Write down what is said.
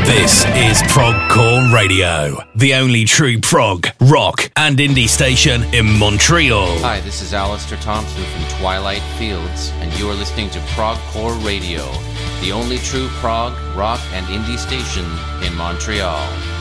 This is Progcore Radio, the only true prog, rock, and indie station in Montreal. Hi, this is Alistair Thompson from Twilight Fields, and you are listening to Progcore Radio, the only true prog, rock, and indie station in Montreal.